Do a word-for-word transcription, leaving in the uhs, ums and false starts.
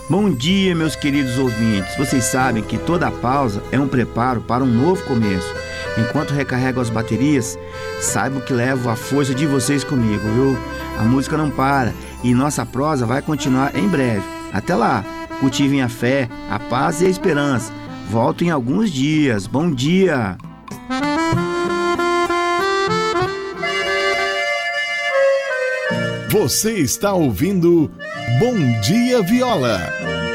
Bom dia, meus queridos ouvintes. Vocês sabem que toda pausa é um preparo para um novo começo. Enquanto recarrego as baterias, saibam que levo a força de vocês comigo, viu? A música não para e nossa prosa vai continuar em breve. Até lá, cultivem a fé, a paz e a esperança. Volto em alguns dias. Bom dia! Você está ouvindo Bom Dia Viola.